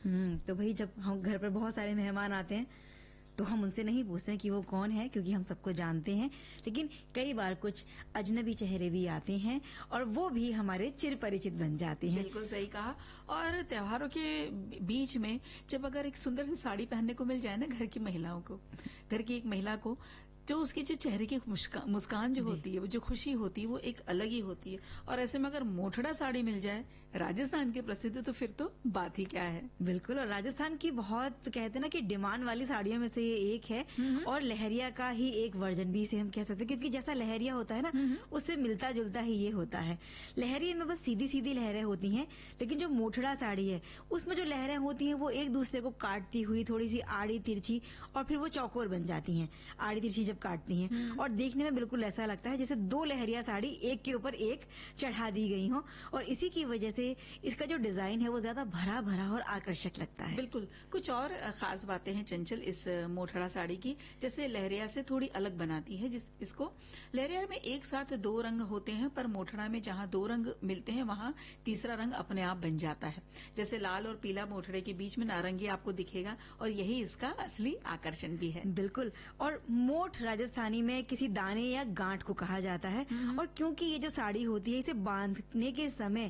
तो भाई जब हम घर पर बहुत सारे मेहमान आते हैं तो हम उनसे नहीं पूछते हैं कि वो कौन है, क्योंकि हम सबको जानते हैं। लेकिन कई बार कुछ अजनबी चेहरे भी आते हैं और वो भी हमारे चिर परिचित बन जाते हैं। बिल्कुल सही कहा। और त्योहारों के बीच में जब अगर एक सुंदर सी साड़ी पहनने को मिल जाए ना घर की महिलाओं को, घर की एक महिला को, जो उसके जो चेहरे की मुस्कान जो होती है, वो जो खुशी होती है, वो एक अलग ही होती है। और ऐसे में अगर मोठड़ा साड़ी मिल जाए राजस्थान के प्रसिद्ध, तो फिर तो बात ही क्या है। बिल्कुल। और राजस्थान की बहुत कहते हैं ना कि डिमांड वाली साड़ियों में से ये एक है, और लहरिया का ही एक वर्जन भी इसे हम कह सकते हैं, क्योंकि जैसा लहरिया होता है ना उससे मिलता जुलता ही ये होता है। लहरिया में बस सीधी सीधी लहरें होती हैं, लेकिन जो मोठड़ा साड़ी है उसमें जो लहरें होती हैं वो एक दूसरे को काटती हुई थोड़ी सी आड़ी तिरछी, और फिर वो चौकोर बन जाती हैं आड़ी तिरछी जब काटती हैं, और देखने में बिल्कुल ऐसा लगता है जैसे दो लहरिया साड़ी एक के ऊपर एक चढ़ा दी गई हो। और इसी की वजह से इसका जो डिजाइन है वो ज्यादा भरा भरा और आकर्षक लगता है। बिल्कुल। कुछ और खास बातें हैं चंचल इस मोठड़ा साड़ी की, जैसे लहरिया से थोड़ी अलग बनाती है इसको। लहरिया में एक साथ दो रंग होते हैं, पर मोठड़ा में जहां दो रंग मिलते हैं वहां तीसरा रंग अपने आप बन जाता है। जैसे लाल और पीला मोठड़े के बीच में नारंगी आपको दिखेगा, और यही इसका असली आकर्षण भी है। बिल्कुल। और मोठ राजस्थानी में किसी दाने या गांठ को कहा जाता है, और क्योंकि ये जो साड़ी होती है इसे बांधने के समय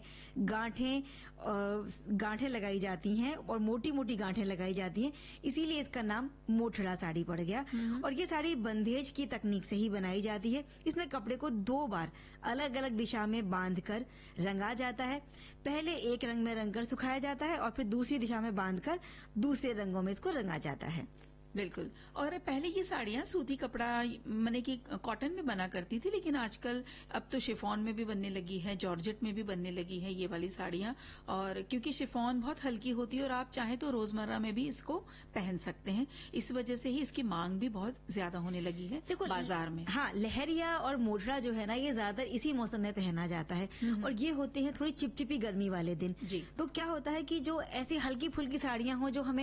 गांठें लगाई जाती हैं और मोटी मोटी गांठें लगाई जाती हैं, इसीलिए इसका नाम मोठड़ा साड़ी पड़ गया। और ये साड़ी बंधेज की तकनीक से ही बनाई जाती है। इसमें कपड़े को 2 बार अलग अलग दिशा में बांधकर रंगा जाता है। पहले एक रंग में रंगकर सुखाया जाता है और फिर दूसरी दिशा में बांधकर दूसरे रंगों में इसको रंगा जाता है। बिल्कुल। और पहले ये साड़ियां सूती कपड़ा माने कि कॉटन में बना करती थी, लेकिन आजकल अब तो शिफॉन में भी बनने लगी है, जॉर्जेट में भी बनने लगी है ये वाली साड़ियां। और क्योंकि शिफॉन बहुत हल्की होती है और आप चाहें तो रोजमर्रा में भी इसको पहन सकते हैं, इस वजह से ही इसकी मांग भी बहुत ज्यादा होने लगी है बाजार में। हाँ, लहरिया और मोठड़ा जो है ना ये ज्यादातर इसी मौसम में पहना जाता है, और ये होते हैं थोड़ी चिपचिपी गर्मी वाले दिन। जी। तो क्या होता है कि जो ऐसी हल्की फुल्की साड़ियां हो जो हमें